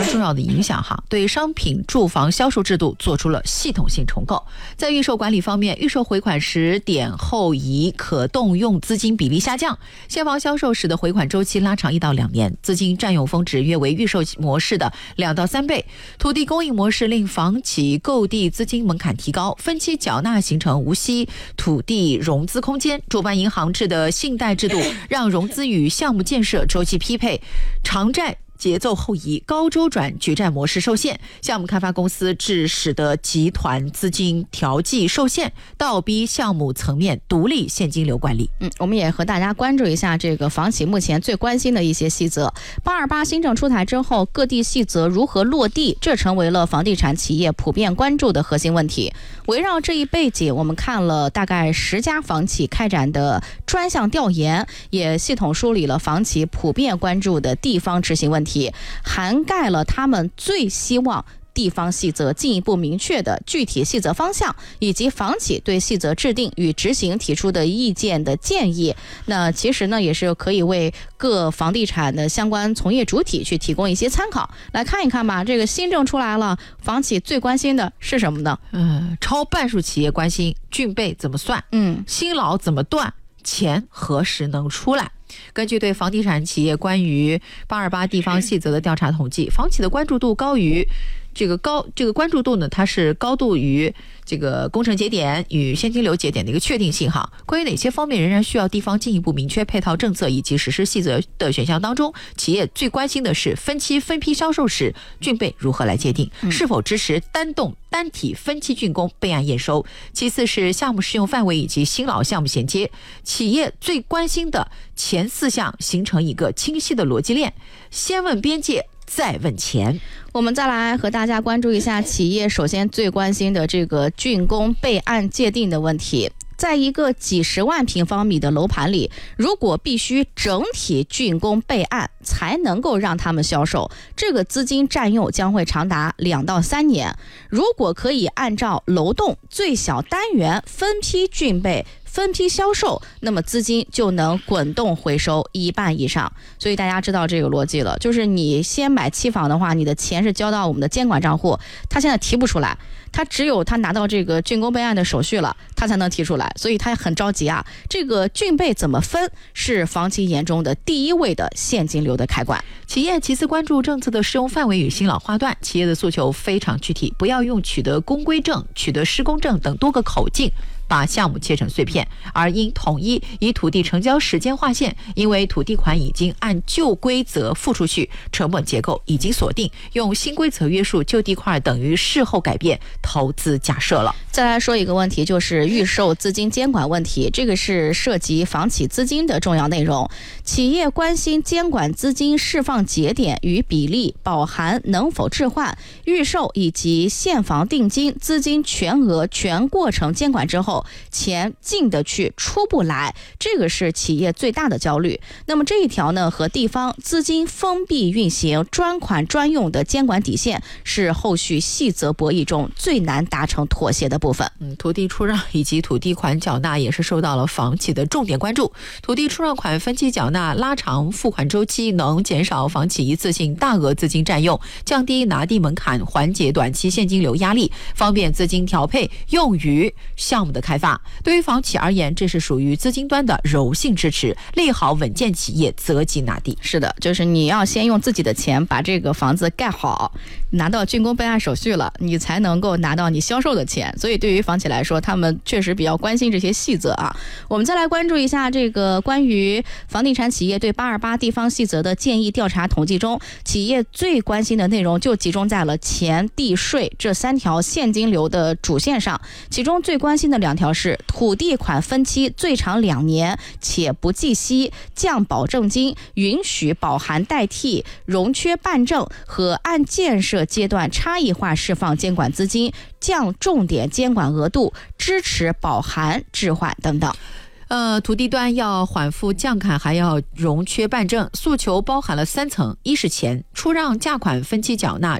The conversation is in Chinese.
重要的影响哈，对商品住房销售制度做出了系统性重构。在预售管理方面，预售回款时点后移可动用资金比例下降，现房销售时的回款周期拉长1到2年，资金占用峰值约为预售模式的2到3倍。土地供应模式令房企购地资金门槛提高，分期缴纳形成无息土地融资空间。主办银行制的信贷制度让融资与项目建设周期匹配，偿债节奏后移，高周转举债模式受限，项目开发公司制使得集团资金调剂受限，倒逼项目层面独立现金流管理。 我们也和大家关注一下这个房企目前最关心的一些细则。828新政出台之后，各地细则如何落地，这成为了房地产企业普遍关注的核心问题。围绕这一背景，我们看了大概10家房企开展的专项调研，也系统梳理了房企普遍关注的地方执行问题，涵盖了他们最希望地方细则进一步明确的具体细则方向，以及房企对细则制定与执行提出的意见的建议。那其实呢，也是可以为各房地产的相关从业主体去提供一些参考。来看一看吧，这个新政出来了，房企最关心的是什么呢？ 超半数企业关心竣备怎么算，新老怎么断，钱何时能出来。根据对房地产企业关于828地方细则的调查统计，房企的关注度高于这个关注度呢，它是高度于这个工程节点与现金流节点的一个确定性哈。关于哪些方面仍然需要地方进一步明确配套政策以及实施细则的选项当中，企业最关心的是分期分批销售时竣备如何来界定，是否支持单栋单体分期竣工备案验收。其次是项目适用范围以及新老项目衔接，企业最关心的前4项形成一个清晰的逻辑链，先问边界再问钱。 我们再来和大家关注一下企业首先最关心的这个竣工备案界定的问题。在一个几十万平方米的楼盘里，如果必须整体竣工备案才能够让他们销售，这个资金占用将会长达2到3年。如果可以按照楼栋最小单元分批竣备分批销售，那么资金就能滚动回收1半以上。所以大家知道这个逻辑了，就是你先买期房的话，你的钱是交到我们的监管账户，他现在提不出来，他只有他拿到这个竣工备案的手续了，他才能提出来，所以他很着急啊。这个竣备怎么分是房企眼中的第一位的现金流的开关。 企业其次关注政策的适用范围与新老划段，企业的诉求非常具体，不要用取得公规证、取得施工证等多个口径把项目切成碎片，而应统一以土地成交时间划线，因为土地款已经按旧规则付出去，成本结构已经锁定，用新规则约束旧地块等于事后改变投资假设了。 再来说一个问题，就是预售资金监管问题，这个是涉及房企资金的重要内容。企业关心监管资金释放节点与比例，饱含能否置换、预售以及现房定金资金全额全过程监管之后，钱进得去出不来，这个是企业最大的焦虑。那么这一条呢，和地方资金封闭运行专款专用的监管底线，是后续细则博弈中最难达成妥协的部分。 土地出让以及土地款缴纳也是受到了房企的重点关注。土地出让款分期缴纳拉长付款周期，能减少房企一次性大额资金占用，降低拿地门槛，缓解短期现金流压力，方便资金调配用于项目的开发。对于房企而言，这是属于资金端的柔性支持，利好稳健企业择机拿地。 是的，就是你要先用自己的钱把这个房子盖好，拿到竣工备案手续了，你才能够拿到你销售的钱。所以对于房企来说，他们确实比较关心这些细则啊。我们再来关注一下这个关于房地产企业对828地方细则的建议调查统计中，企业最关心的内容就集中在了钱地税这3条现金流的主线上。其中最关心的2条是土地款分期最长2年且不计息，降保证金，允许保含代替、融缺办证和按建设阶段差异化释放监管资金，降重点监管额度，支持保含置换等等。 土地端要缓付降坎，还要融缺办证，诉求包含了3层：一是钱，出让价款分期缴纳